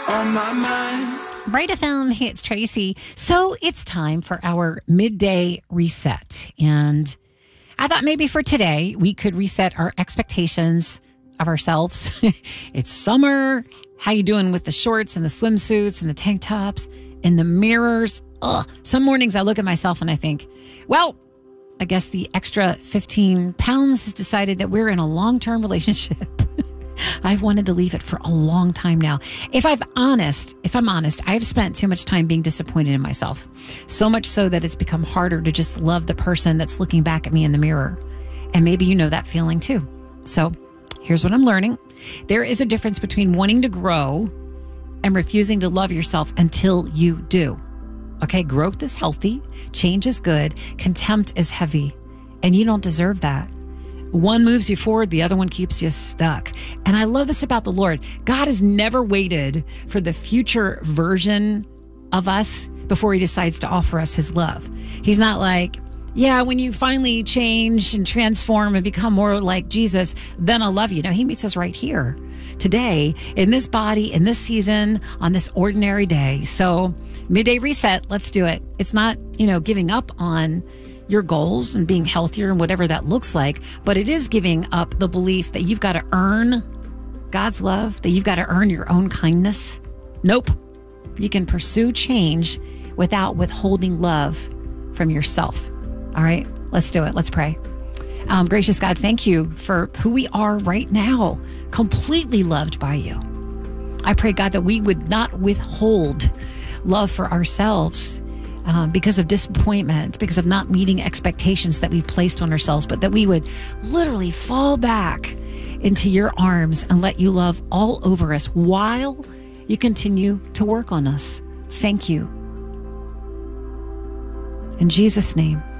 on my mind. Bright FM, hey, it's Tracy. So it's time for our midday reset. And I thought maybe for today, we could reset our expectations of ourselves. It's summer. How you doing with the shorts and the swimsuits and the tank tops and the mirrors? Ugh. Some mornings I look at myself and I think, well, I guess the extra 15 pounds has decided that we're in a long-term relationship. I've wanted to leave it for a long time now. If I'm honest, I've spent too much time being disappointed in myself. So much so that it's become harder to just love the person that's looking back at me in the mirror. And maybe you know that feeling too. So here's what I'm learning. There is a difference between wanting to grow and refusing to love yourself until you do. Okay, growth is healthy, change is good, contempt is heavy, and you don't deserve that. One moves you forward, the other one keeps you stuck. And I love this about the Lord. God has never waited for the future version of us before he decides to offer us his love. He's not like, yeah, when you finally change and transform and become more like Jesus, then I'll love you. No, he meets us right here today in this body, in this season, on this ordinary day. So midday reset, let's do it. It's not, giving up on your goals and being healthier and whatever that looks like, but it is giving up the belief that you've got to earn God's love, that you've got to earn your own kindness. Nope. You can pursue change without withholding love from yourself. All right, let's do it. Let's pray. Gracious God, thank you for who we are right now, completely loved by you. I pray, God, that we would not withhold love for ourselves because of disappointment, because of not meeting expectations that we've placed on ourselves, but that we would literally fall back into your arms and let you love all over us while you continue to work on us. Thank you. In Jesus' name.